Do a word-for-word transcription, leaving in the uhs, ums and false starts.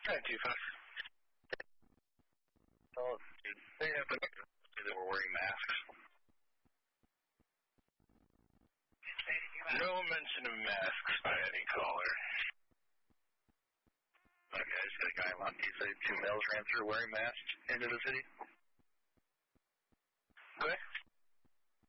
Too fast. Oh, dude, they have to they were wearing masks. No mention of masks by any caller. Okay, I just got a guy on. He said two males ran through wearing masks into the city. Okay.